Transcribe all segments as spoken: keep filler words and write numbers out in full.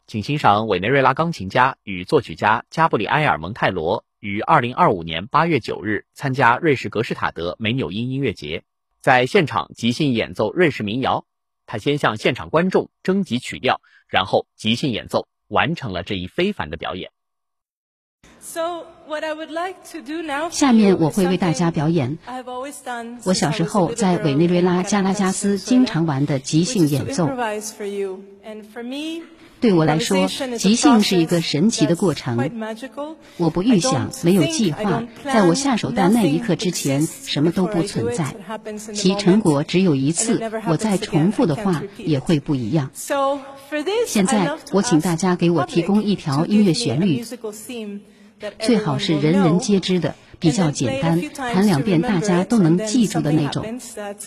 请欣赏委内瑞拉钢琴家与作曲家加布里埃尔·蒙泰罗于二零二五年八月九日参加瑞士格施塔德梅纽因音乐节，在现场即兴演奏瑞士民谣。他先向现场观众征集曲调，然后即兴演奏，完成了这一非凡的表演。 下面我会为大家表演我小时候在委内瑞拉加拉加斯经常玩的即兴演奏。对我来说，即兴是一个神奇的过程。我不预想，没有计划，在我下手的那一刻之前，什么都不存在。其成果只有一次，我再重复的话也会不一样。现在，我请大家给我提供一条音乐旋律，最好是人人皆知的，比较简单，弹两遍大家都能记住的那种。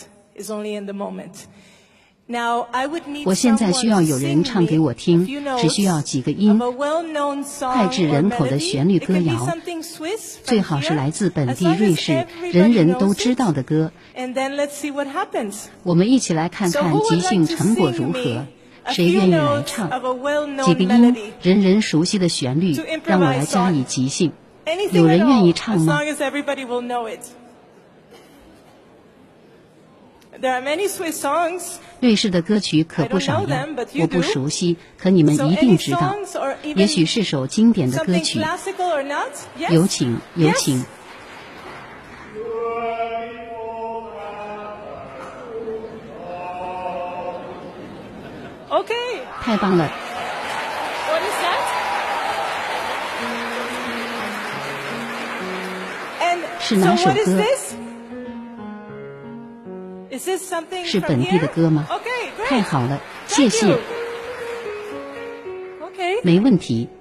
我现在需要有人唱给我听，只需要几个音，脍炙人口的旋律歌谣，最好是来自本地瑞士人人都知道的歌。我们一起来看看即兴成果如何。谁愿意来唱？几个音，人人熟悉的旋律，让我来加以即兴。有人愿意唱吗？瑞士的歌曲可不少呀，我不熟悉，可你们一定知道。也许是首经典的歌曲。有请，有请。太棒了！是哪首歌？是本地的歌吗？太好了，谢谢。没问题。